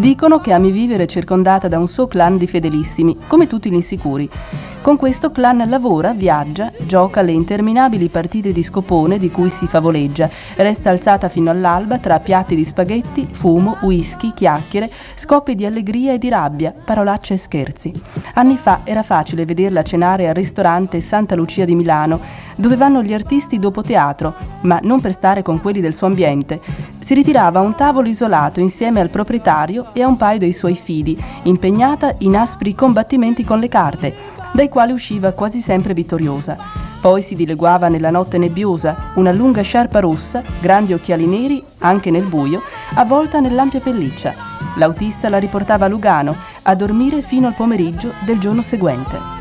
Dicono che ami vivere circondata da un suo clan di fedelissimi, come tutti gli insicuri. Con questo clan lavora, viaggia, gioca le interminabili partite di scopone di cui si favoleggia, resta alzata fino all'alba tra piatti di spaghetti, fumo, whisky, chiacchiere, scoppi di allegria e di rabbia, parolacce e scherzi. Anni fa era facile vederla cenare al ristorante Santa Lucia di Milano, dove vanno gli artisti dopo teatro, ma non per stare con quelli del suo ambiente. Si ritirava a un tavolo isolato insieme al proprietario e a un paio dei suoi fidi, impegnata in aspri combattimenti con le carte, dai quali usciva quasi sempre vittoriosa. Poi si dileguava nella notte nebbiosa, una lunga sciarpa rossa, grandi occhiali neri, anche nel buio, avvolta nell'ampia pelliccia. L'autista la riportava a Lugano, a dormire fino al pomeriggio del giorno seguente.